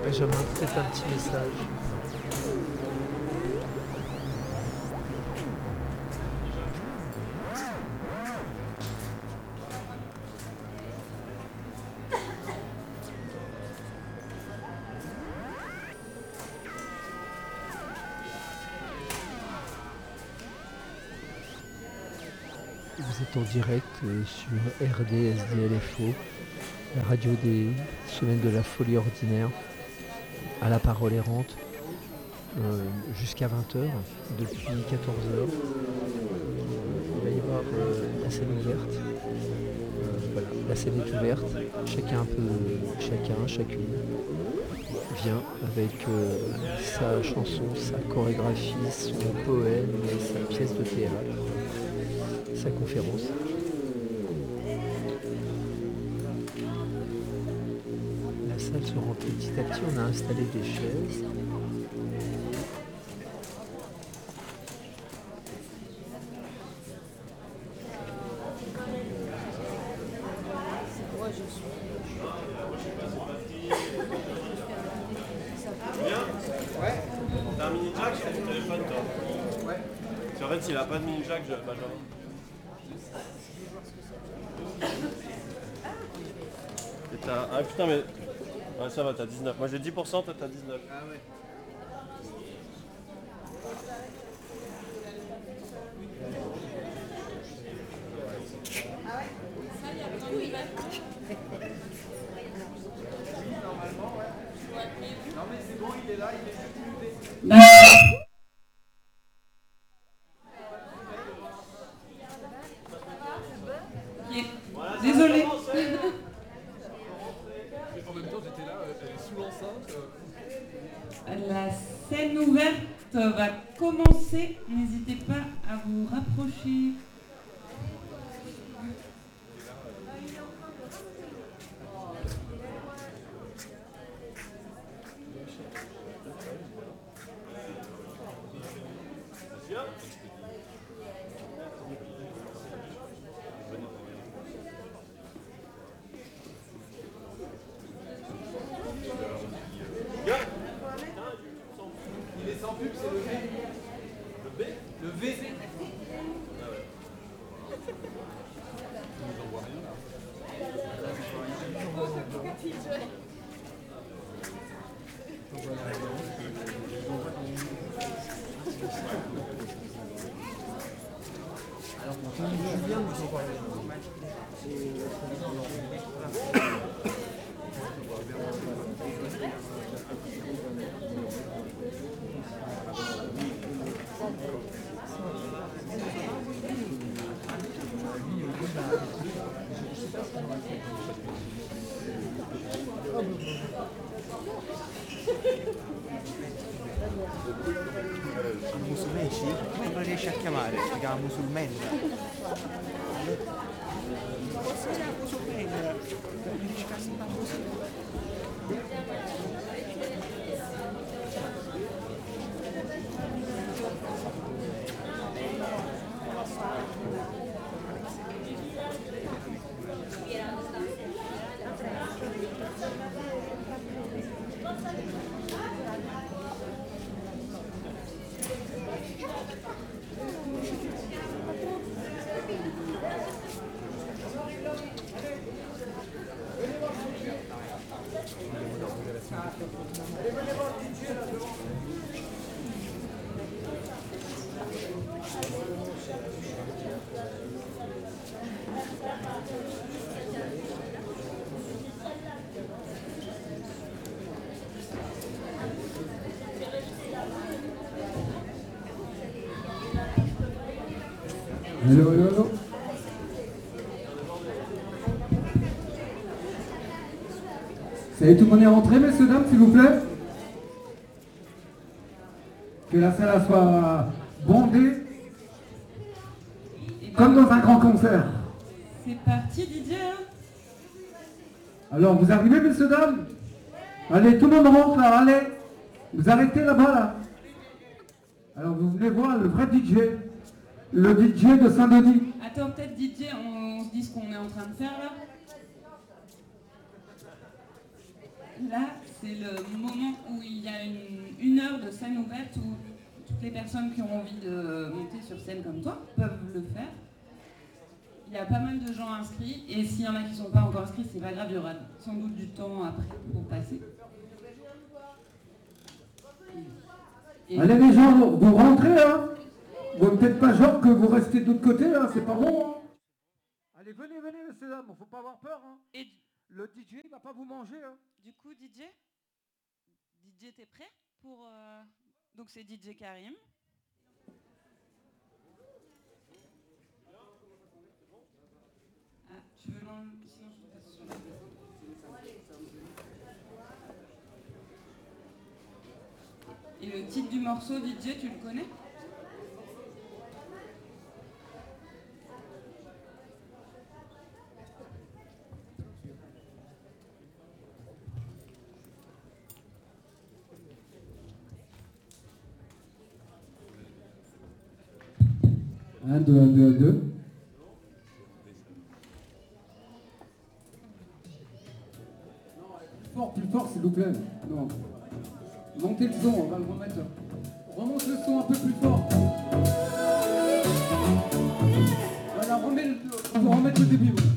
Benjamin, peut-être un petit message. Vous êtes en direct sur RDSDLFO, la radio des semaines de la folie ordinaire, à la parole errante, jusqu'à 20h, depuis 14h. Il va y avoir la scène ouverte. Voilà, la scène est ouverte. Chacune vient avec sa chanson, sa chorégraphie, son poème, sa pièce de théâtre, sa conférence. La salle se remplit petit à petit, on a installé des chaises. T'as un mini jack sur ton téléphone, toi? Ouais. Si en fait, s'il a pas de mini jack, Benjamin. Et t'as. Ah putain, mais. Ouais, ça va, t'as 19. Moi j'ai 10%, toi t'as 19. Ah ouais. Non mais c'est bon, il est là, il est Désolée. En même temps, j'étais là, elle est sous l'enceinte. La scène ouverte va commencer. N'hésitez pas à vous rapprocher. Il est sans pub, c'est le V. Le B? Le V. On nous envoie rien là. Alors, Julien nous envoie rien. Musulmani non riesce a chiamare, si chiama Musulmen. Forse c'è Musulmen, non riesce a chiamare Musulmen. Allô, allô, allô. Ça y est, tout le monde est rentré, messieurs, dames, s'il vous plaît. Que la salle soit bondée, comme dans un grand concert. C'est parti, Didier. Alors, vous arrivez, messieurs, dames? Allez, tout le monde rentre, là, allez. Vous arrêtez là-bas, là. Alors, vous venez voir le vrai DJ. Le DJ de Saint-Denis. Attends, peut-être DJ, on se dit ce qu'on est en train de faire là. Là, c'est le moment où il y a une heure de scène ouverte où toutes les personnes qui ont envie de monter sur scène comme toi peuvent le faire. Il y a pas mal de gens inscrits et s'il y en a qui ne sont pas encore inscrits, c'est pas grave, il y aura sans doute du temps après pour passer. Et Allez les gens, vous rentrez, hein. Vous n'êtes peut-être pas genre que vous restez de l'autre côté, hein. C'est pas bon, hein. Allez, venez, messieurs dames, faut pas avoir peur, hein. Et Le DJ, il va pas vous manger, hein. du coup, DJ, t'es prêt pour... Donc c'est DJ Karim. Ah, tu veux l'enlever? Sinon je te passe sur la tête. Et le titre du morceau, DJ, tu le connais? Un, deux, un, deux, un, deux. Plus fort, s'il vous plaît. Non. Montez le son, on va le remettre. Remonte le son un peu plus fort. Voilà, faut remettre le début.